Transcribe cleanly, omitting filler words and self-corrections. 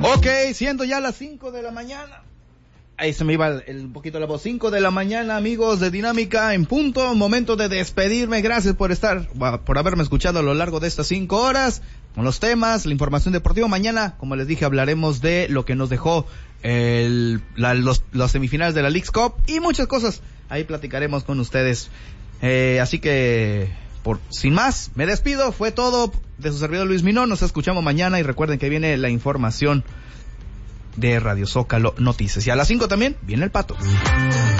Ok, siendo ya las 5 de la mañana. Ahí se me iba un poquito la voz. 5 de la mañana, amigos de Dinámica en punto. Momento de despedirme. Gracias por haberme escuchado a lo largo de estas 5 horas. Con los temas, la información deportiva. Mañana, como les dije, hablaremos de lo que nos dejó las semifinales de la Leagues Cup y muchas cosas. Ahí platicaremos con ustedes. Así que, sin más, me despido. Fue todo de su servidor Luis Minón. Nos escuchamos mañana y recuerden que viene la información de Radio Zócalo Noticias. Y a las 5 también viene el Pato.